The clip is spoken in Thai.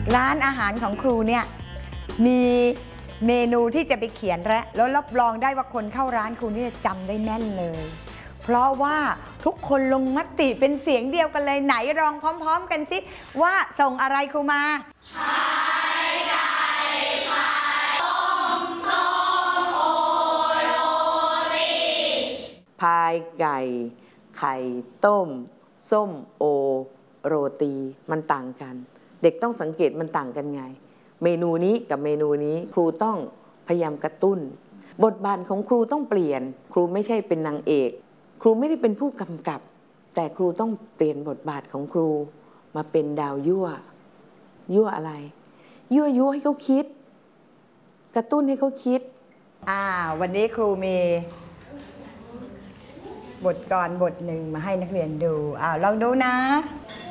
ร้านอาหารของครูเนี่ยมีเมนูที่จะไปเขียนแล้วรับรองได้ว่าคนเข้าร้านครูนี่จะจำได้แน่นเลย เพราะว่าทุกคนลงมติเป็นเสียงเดียวกันเลยไหนลองพร้อมๆกันสิว่าส่งอะไรครูมาไข่ไก่ไข่ต้มส้มโอโรตีพายไก่ไข่ต้มส้มโอโรตีมันต่างกันเด็กต้องสังเกตมันต่างกันไงเมนูนี้กับเมนูนี้ครูต้องพยายามกระตุ้นบทบาทของครูต้องเปลี่ยนครูไม่ใช่เป็นนางเอกครูไม่ได้เป็นผู้กำกับแต่ครูต้องเปลี่ยนบทบาทของครูมาเป็นดาวยั่วอะไรยั่วให้เขาคิดกระตุ้นให้เขาคิดวันนี้ครูมีบทกลอนบทหนึ่งมาให้นักเรียนดูลองดูนะ